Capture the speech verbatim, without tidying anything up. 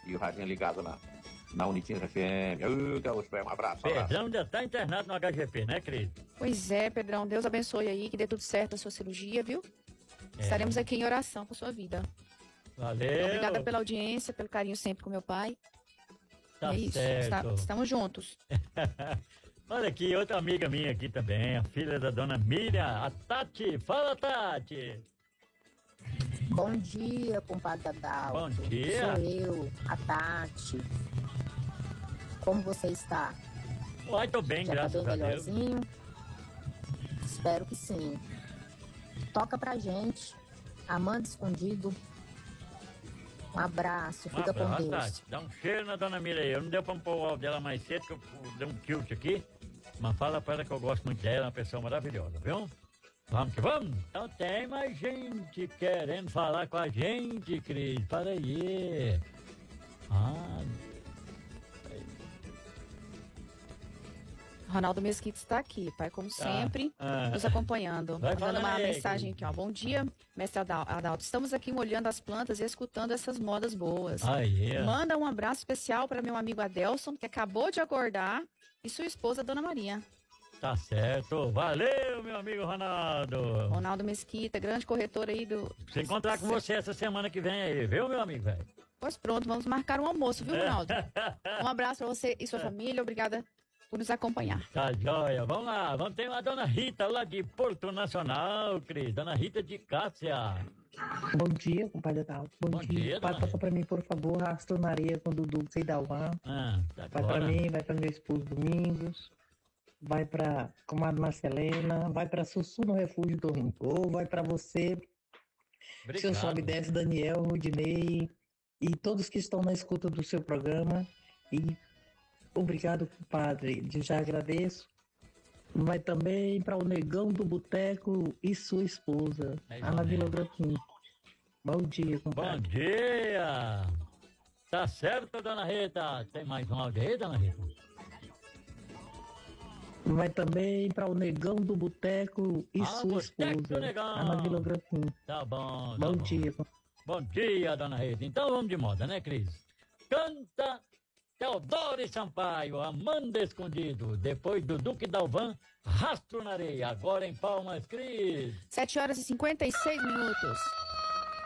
e o radinho ligado na, na Unitinhas F M. Uh, Gaúcho, um abraço. Pedrão ainda tá internado no H G P, né, Cris? Pois é, Pedrão, Deus abençoe aí, que dê tudo certo a sua cirurgia, viu? É. Estaremos aqui em oração por sua vida. Valeu. Obrigada pela audiência, pelo carinho sempre com meu pai. Tá é isso, certo. Está, estamos juntos. Olha aqui, outra amiga minha aqui também, a filha da dona Miriam, a Tati. Fala, Tati. Bom dia, compadre Adalto. Bom dia. Sou eu, a Tati. Como você está? Uai, tô bem, Já graças tá bem a Deus. melhorzinho? Espero que sim. Toca pra gente. Amanda Escondido. Um abraço, fica um abraço, com Deus. Tati. Dá um cheiro na dona Miriam aí. Eu não deu pra pôr o áudio dela mais cedo, que eu dei um tilt aqui. Mas fala pra ela que eu gosto muito dela, é uma pessoa maravilhosa, viu? Vamos que vamos? Então tem mais gente querendo falar com a gente, Cris. Para aí. Ah. Ronaldo Mesquita está aqui, pai, como tá. sempre, ah. nos acompanhando. Vai Mandando uma aí, mensagem aqui, ó. Bom dia, mestre Adalto. Estamos aqui molhando as plantas e escutando essas modas boas. Ah, yeah. Manda um abraço especial para meu amigo Adelson, que acabou de acordar, e sua esposa, Dona Maria. Tá certo. Valeu, meu amigo Ronaldo. Ronaldo Mesquita, grande corretor aí do... Se encontrar com você essa semana que vem aí, viu, meu amigo, velho? Pois pronto, vamos marcar um almoço, viu, Ronaldo? Um abraço para você e sua família, obrigada por nos acompanhar. Tá joia, vamos lá, vamos ter uma dona Rita lá de Porto Nacional, Cris, dona Rita de Cássia. Bom dia, compadre Adalto. Bom, Bom dia. dia Pai, toca pra mim, por favor, Rastro Maria com o Dudu Seidalvan. Ah, tá vai pra mim, vai pra meu esposo Domingos, vai pra comadre Marcelena, vai pra Sussu no Refúgio do Rincô, vai pra você, Obrigado. seu sobe e desce, Daniel, Rudinei e todos que estão na escuta do seu programa. E obrigado, compadre, já agradeço. Vai também para o Negão do Boteco e sua esposa, é Ana Vila Groquim. Bom dia, compadre. Bom dia! Tá certo, dona Rita? Tem mais um áudio aí, dona Rita? Vai também para o Negão do Boteco e ah, sua esposa, Negão. Ana Vila Groquim. Tá bom. Tá bom, bom dia. Bom dia, dona Rita. Então vamos de moda, né, Cris? Canta Teodoro Sampaio, Amanda Escondido. Depois do Duque Dalvan, Rastro na Areia. Agora em Palmas, Cris. sete horas e cinquenta e seis minutos.